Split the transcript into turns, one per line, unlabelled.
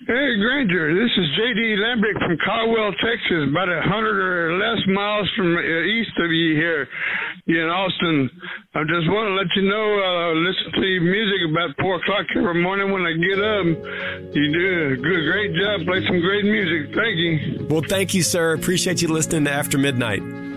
Hey, Granger, this is J.D. Lambrick from Caldwell, Texas, about 100 or less miles from east of you here in Austin. I just want to let you know, listen to your music about 4 o'clock every morning when I get up. You do a great job, play some great music. Thank you.
Well, thank you, sir. Appreciate you listening to After Midnight.